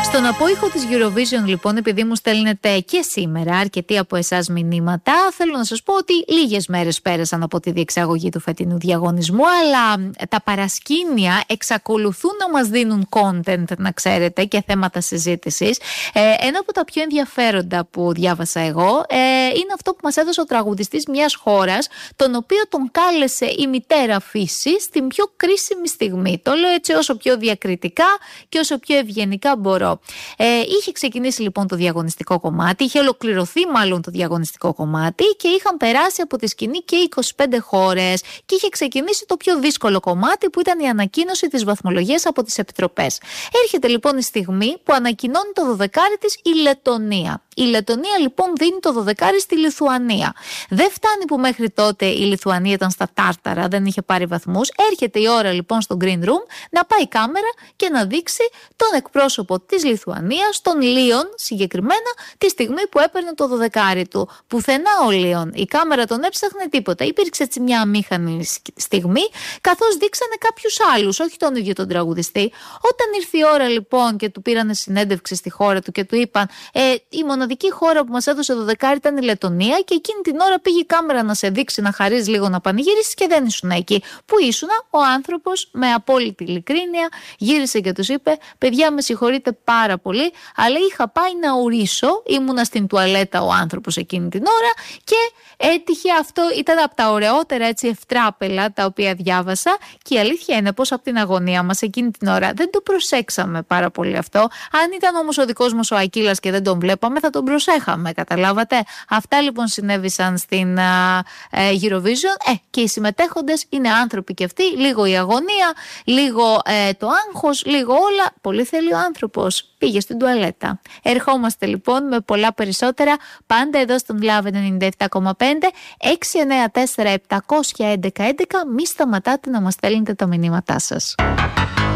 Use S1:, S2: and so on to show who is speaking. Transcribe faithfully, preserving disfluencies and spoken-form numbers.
S1: Στον απόϊχο της Eurovision, λοιπόν, επειδή μου στέλνετε και σήμερα αρκετοί από εσάς μηνύματα, θέλω να σας πω ότι λίγες μέρες πέρασαν από τη διεξαγωγή του φετινού διαγωνισμού, αλλά τα παρασκήνια εξακολουθούν να μας δίνουν content, να ξέρετε, και θέματα συζήτησης. Ε, ένα από τα πιο ενδιαφέροντα που διάβασα εγώ ε, είναι αυτό που μας έδωσε ο τραγουδιστής μιας χώρας, τον οποίο τον κάλεσε η μητέρα φύση στην πιο κρίσιμη στιγμή. Το λέω έτσι όσο πιο διακριτικά και όσο πιο ευγενικά μπορώ. Ε, είχε ξεκινήσει λοιπόν το διαγωνιστικό κομμάτι, είχε ολοκληρωθεί μάλλον το διαγωνιστικό κομμάτι και είχαν περάσει από τη σκηνή και είκοσι πέντε χώρες και είχε ξεκινήσει το πιο δύσκολο κομμάτι, που ήταν η ανακοίνωση της βαθμολογίας από τις επιτροπές. Έρχεται λοιπόν η στιγμή που ανακοινώνει το δωδεκάρι της η Λετονία. Η Λετονία λοιπόν δίνει το δωδεκάρι στη Λιθουανία. Δεν φτάνει που μέχρι τότε η Λιθουανία ήταν στα τάρταρα, δεν είχε πάρει βαθμούς. Έρχεται η ώρα λοιπόν στο green room να πάει η κάμερα και να δείξει τον εκπρόσωπο της Λιθουανίας, τον Λίον συγκεκριμένα, τη στιγμή που έπαιρνε το δωδεκάρι του. Πουθενά ο Λίον, η κάμερα τον έψαχνε, τίποτα. Υπήρξε έτσι μια αμήχανη στιγμή, καθώς δείξανε κάποιους άλλους, όχι τον ίδιο τον τραγουδιστή. Όταν ήρθε η ώρα λοιπόν και του πήρανε συνέντευξη στη χώρα του και του είπαν ε, η μοναδική χώρα που μας έδωσε δωδεκάρι ήταν η Λετονία, και εκείνη την ώρα πήγε η κάμερα να σε δείξει, να χαρείς λίγο, να πανηγύρισεις, και δεν ήσουν εκεί. Πού ήσουνα? Ο άνθρωπος με απόλυτη ειλικρίνεια γύρισε και τους είπε: παιδιά, με συγχωρείτε πάρα πολύ, αλλά είχα πάει να ουρήσω, ήμουνα στην τουαλέτα ο άνθρωπος εκείνη την ώρα και έτυχε αυτό. Ήταν από τα ωραιότερα έτσι ευτράπελα τα οποία διάβασα, και η αλήθεια είναι πως από την αγωνία μας εκείνη την ώρα δεν το προσέξαμε πάρα πολύ αυτό. Αν ήταν όμως ο δικός μας ο Ακύλας και δεν τον βλέπαμε, θα τον προσέχαμε, καταλάβατε. Αυτά λοιπόν συνέβησαν στην uh, Eurovision. Ε, και οι συμμετέχοντες είναι άνθρωποι και αυτοί, λίγο η αγωνία, λίγο ε, το άγχος, λίγο όλα. Πολύ θέλει ο άνθρωπος, πήγε στην τουαλέτα. Ερχόμαστε λοιπόν με πολλά περισσότερα πάντα εδώ στον Love ενενήντα επτά κόμμα πέντε. Έξι εννέα τέσσερα επτακόσια έντεκα έντεκα. Μη σταματάτε να μας στέλνετε τα μηνύματά σας.